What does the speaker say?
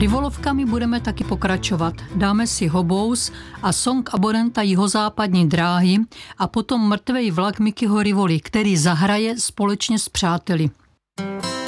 Rivolovkami budeme taky pokračovat. Dáme si Hobous a song abonenta Jihozápadní dráhy a potom Mrtvej vlak Mikyho Rivoly, který zahraje společně s přáteli.